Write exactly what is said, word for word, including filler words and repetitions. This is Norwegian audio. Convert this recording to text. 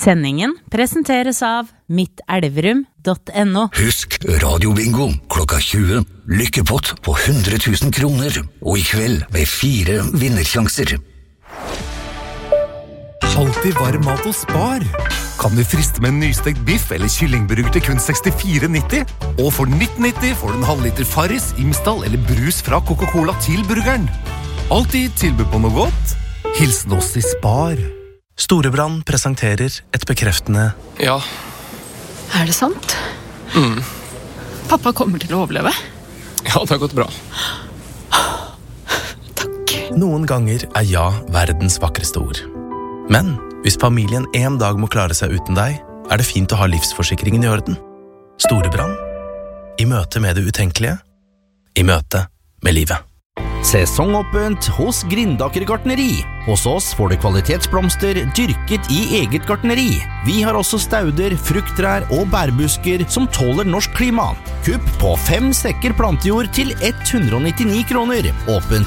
Sendingen presenteres av mitt elverum punktum no. Husk radiobingo klokka tjue. Lykkepott på hundre tusen kroner. Og i kveld med fire vinnersjanser. Alltid varm mat hos Spar. Kan du friste med en nystekt biff eller kyllingburger til kun sekstifire nitti? Og for nitten nitti får du en halvliter Farris, Imsdal eller brus fra Coca-Cola til burgeren. Alltid tilbud på noe godt. Hilsen oss i Spar. Storebrand presenterer et bekreftende Ja. Er det sant? Mm. Pappa kommer til å overleve. Ja, det har gått bra. Takk. Noen ganger er ja verdens vakreste ord. Men hvis familien en dag må klare seg uten deg, er det fint å ha livsforsikringen i orden. Storebrand. I møte med det utenkelige. I møte med livet. Sesongåpent hos Grindaker gartneri. Hos oss får du kvalitetsblomster dyrket i eget gartneri. Vi har også stauder, frukttrær og bærbusker som tåler norsk klima. Kupp på fem sekker plantejord til hundre og nittini kroner. Åpent